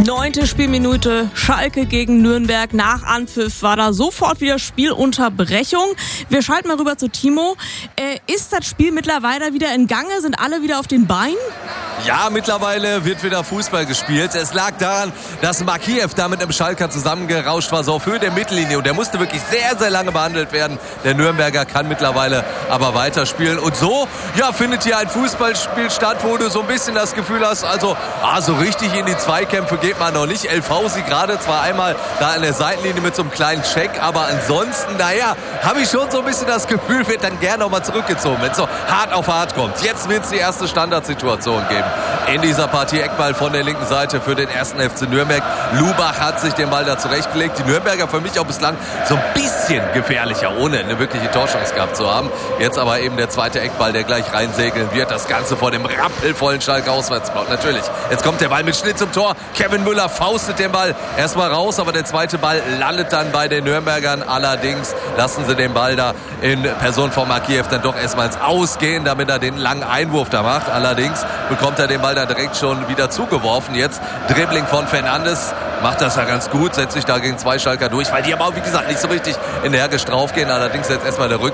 9. Spielminute, Schalke gegen Nürnberg. Nach Anpfiff war da sofort wieder Spielunterbrechung. Wir schalten mal rüber zu Timo. Ist das Spiel mittlerweile wieder in Gange? Sind alle wieder auf den Beinen? Ja, mittlerweile wird wieder Fußball gespielt. Es lag daran, dass Makiev da mit einem Schalker zusammengerauscht war, so auf Höhe der Mittellinie. Und der musste wirklich sehr, sehr lange behandelt werden. Der Nürnberger kann mittlerweile aber weiterspielen. Und so, ja, findet hier ein Fußballspiel statt, wo du so ein bisschen das Gefühl hast, also, so richtig in die Zweikämpfe geht man noch nicht. El Fausi gerade zwar einmal da an der Seitenlinie mit so einem kleinen Check, aber ansonsten, habe ich schon so ein bisschen das Gefühl, wird dann gerne nochmal zurückgezogen, wenn es so hart auf hart kommt. Jetzt wird es die erste Standardsituation geben in dieser Partie. Eckball von der linken Seite für den 1. FC Nürnberg. Lubach hat sich den Ball da zurechtgelegt. Die Nürnberger für mich auch bislang so ein bisschen gefährlicher, ohne eine wirkliche Torchance gehabt zu haben. Jetzt aber eben der zweite Eckball, der gleich reinsegeln wird. Das Ganze vor dem rappelvollen Schalke Auswärtsblock. Natürlich, jetzt kommt der Ball mit Schnitt zum Tor. Kevin Müller faustet den Ball erstmal raus, aber der zweite Ball landet dann bei den Nürnbergern. Allerdings lassen sie den Ball da in Person von Makiev dann doch erstmal ins Ausgehen, damit er den langen Einwurf da macht. Allerdings bekommt er den Ball da direkt schon wieder zugeworfen. Jetzt Dribbling von Fernandes. Macht das ja ganz gut, setzt sich da gegen zwei Schalker durch, weil die aber auch, wie gesagt, nicht so richtig energisch draufgehen. Allerdings jetzt erstmal der Rückpass.